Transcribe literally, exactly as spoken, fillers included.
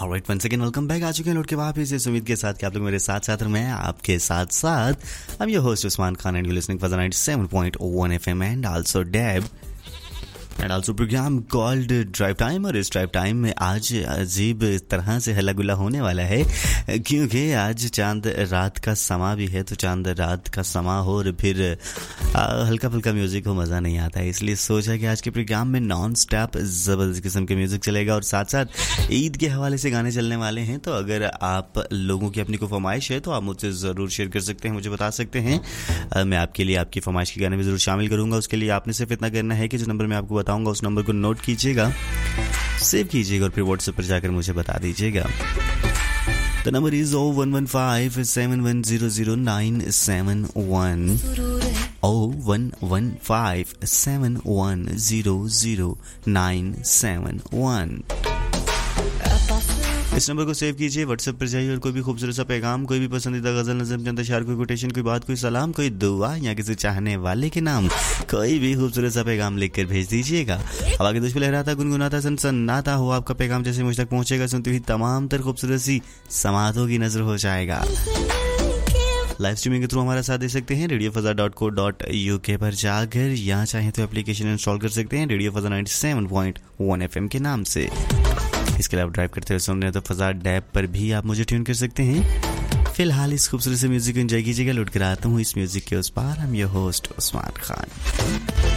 Alright, once again welcome back. आ चुके हैं लौट के वापस इस उम्मीद के साथ कि आप लोग मेरे साथ साथ और मैं आपके साथ साथ I am your host Usman Khan and you listening for the ninety seven point one FM and also dab and also programme called drive time. और इस ड्राइव टाइम में आज अजीब तरह से हल्ला गुल्ला होने वाला है क्योंकि आज चांद रात का समा भी है। तो चांद रात का समा हो और फिर हल्का फुल्का म्यूजिक हो, मज़ा नहीं आता है, इसलिए सोचा कि आज के प्रोग्राम में नॉन स्टॉप ज़बरदस्त किस्म के म्यूजिक चलेगा और साथ साथ ईद के हवाले से गाने चलने वाले हैं। तो अगर आप लोगों की अपनी को फरमाइश है तो आप मुझसे ज़रूर शेयर कर सकते हैं, मुझे बता सकते हैं। मैं आपके लिए आपकी फरमाइश के गाने में ज़रूर शामिल करूँगा। उसके लिए आपने सिर्फ इतना करना है कि जो नंबर मैं आपको बताऊंगा उस नंबर को नोट कीजिएगा, सेव कीजिएगा और फिर व्हाट्सएप पर जाकर मुझे बता दीजिएगा। The number is O one one five seven one zero zero nine seven one O one one five seven one zero zero nine seven one. इस नंबर को सेव कीजिए, व्हाट्सएप पर जाइए और कोई भी खूबसूरत सा पैगाम, कोई भी पसंदीदा गजल, नज़म, चंद अशआर, कोई कोटेशन, कोई बात, कोई सलाम, कोई दुआ या किसी चाहने वाले के नाम कोई भी खूबसूरत सा पैगाम लिखकर भेज दीजिएगा। हवा के दुश्मन लहराता गुनगुनाता सनसनाता हो आपका पैगाम जैसे मुझ तक पहुंचेगा सुनते हुई तमाम तर खूबसूरत सी समातों की नजर हो जाएगा। लाइव स्ट्रीमिंग के थ्रू हमारा साथ दे सकते हैं radio फजा dot co dot U के पर जाकर, या चाहें तो एप्लीकेशन इंस्टॉल कर सकते हैं radio फजा ninety seven point one FM के नाम से। इसके अलावा ड्राइव करते हुए सुन रहे हैं तो फजा डैब पर भी आप मुझे ट्यून कर सकते हैं। फिलहाल इस खूबसूरत से म्यूजिक को एंजॉय कीजिएगा। लौट कर आता हूँ इस म्यूजिक के उस पार। हम योर होस्ट उस्मान खान।